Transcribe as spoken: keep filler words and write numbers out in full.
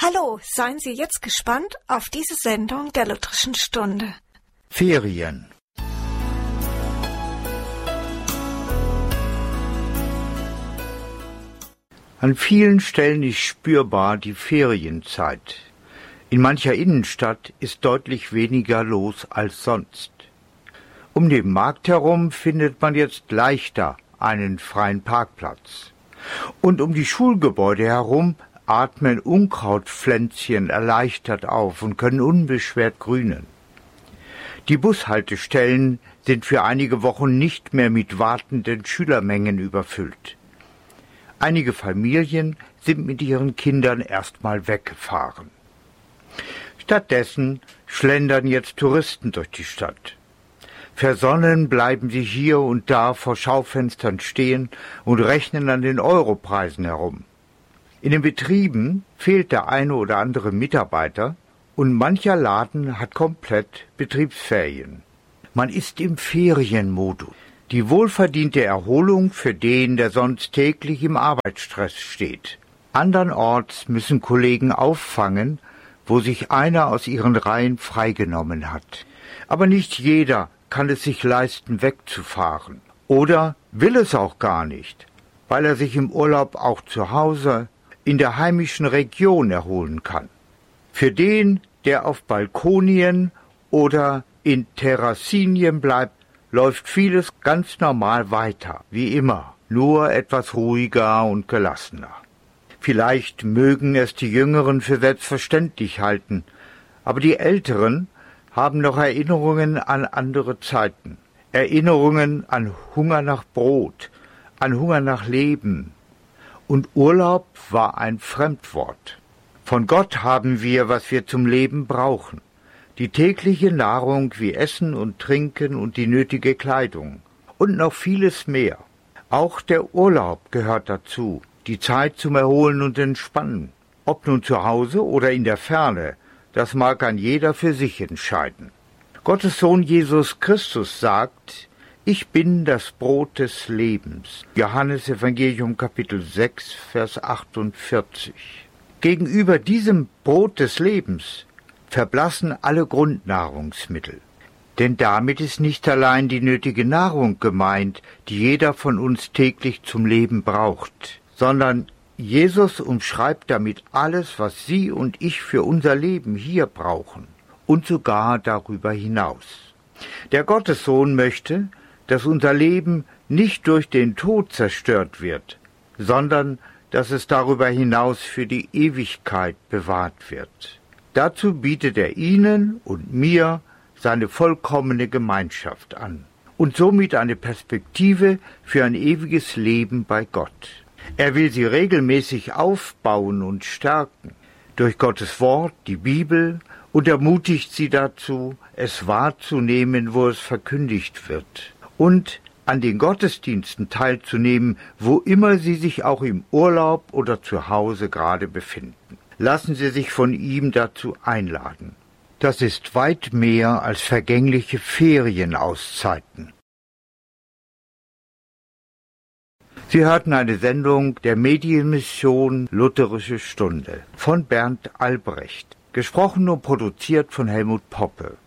Hallo, seien Sie jetzt gespannt auf diese Sendung der Lutherischen Stunde. Ferien. An vielen Stellen ist spürbar die Ferienzeit. In mancher Innenstadt ist deutlich weniger los als sonst. Um den Markt herum findet man jetzt leichter einen freien Parkplatz. Und um die Schulgebäude herum atmen Unkrautpflänzchen erleichtert auf und können unbeschwert grünen. Die Bushaltestellen sind für einige Wochen nicht mehr mit wartenden Schülermengen überfüllt. Einige Familien sind mit ihren Kindern erstmal weggefahren. Stattdessen schlendern jetzt Touristen durch die Stadt. Versonnen bleiben sie hier und da vor Schaufenstern stehen und rechnen an den Europreisen herum. In den Betrieben fehlt der eine oder andere Mitarbeiter und mancher Laden hat komplett Betriebsferien. Man ist im Ferienmodus. Die wohlverdiente Erholung für den, der sonst täglich im Arbeitsstress steht. Andernorts müssen Kollegen auffangen, wo sich einer aus ihren Reihen freigenommen hat. Aber nicht jeder kann es sich leisten, wegzufahren. Oder will es auch gar nicht, weil er sich im Urlaub auch zu Hause in der heimischen Region erholen kann. Für den, der auf Balkonien oder in Terrassinien bleibt, läuft vieles ganz normal weiter, wie immer, nur etwas ruhiger und gelassener. Vielleicht mögen es die Jüngeren für selbstverständlich halten, aber die Älteren haben noch Erinnerungen an andere Zeiten, Erinnerungen an Hunger nach Brot, an Hunger nach Leben. Und Urlaub war ein Fremdwort. Von Gott haben wir, was wir zum Leben brauchen. Die tägliche Nahrung wie Essen und Trinken und die nötige Kleidung. Und noch vieles mehr. Auch der Urlaub gehört dazu, die Zeit zum Erholen und Entspannen. Ob nun zu Hause oder in der Ferne, das mag ein jeder für sich entscheiden. Gottes Sohn Jesus Christus sagt: Ich bin das Brot des Lebens. Johannes Evangelium Kapitel sechs, Vers achtundvierzig. Gegenüber diesem Brot des Lebens verblassen alle Grundnahrungsmittel. Denn damit ist nicht allein die nötige Nahrung gemeint, die jeder von uns täglich zum Leben braucht, sondern Jesus umschreibt damit alles, was Sie und ich für unser Leben hier brauchen und sogar darüber hinaus. Der Gottessohn möchte, dass unser Leben nicht durch den Tod zerstört wird, sondern dass es darüber hinaus für die Ewigkeit bewahrt wird. Dazu bietet er Ihnen und mir seine vollkommene Gemeinschaft an und somit eine Perspektive für ein ewiges Leben bei Gott. Er will sie regelmäßig aufbauen und stärken durch Gottes Wort, die Bibel, und ermutigt sie dazu, es wahrzunehmen, wo es verkündigt wird, und an den Gottesdiensten teilzunehmen, wo immer sie sich auch im Urlaub oder zu Hause gerade befinden. Lassen Sie sich von ihm dazu einladen. Das ist weit mehr als vergängliche Ferienauszeiten. Sie hörten eine Sendung der Medienmission Lutherische Stunde von Bernd Albrecht, gesprochen und produziert von Helmut Poppe.